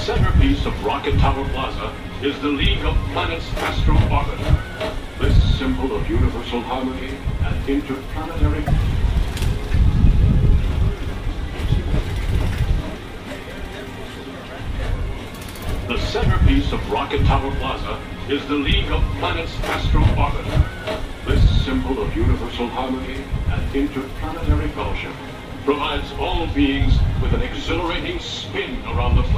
centerpiece of Rocket Tower Plaza is the League of Planets Astro Orbiter. This symbol of universal harmony and interplanetary... The centerpiece of Rocket Tower Plaza is the League of Planets Astro Orbiter. This symbol of universal harmony and interplanetary fellowship provides all beings with an exhilarating spin around the planet.